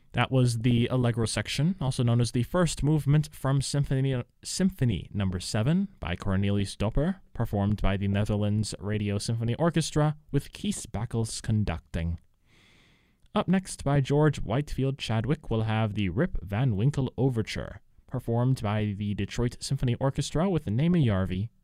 That was the Allegro section, also known as the first movement from Symphony Number 7 by Cornelius Doper, performed by the Netherlands Radio Symphony Orchestra with Kees Bakkels conducting. Up next by George Whitefield Chadwick, we'll have the Rip Van Winkle Overture, performed by the Detroit Symphony Orchestra with Naima Yarvi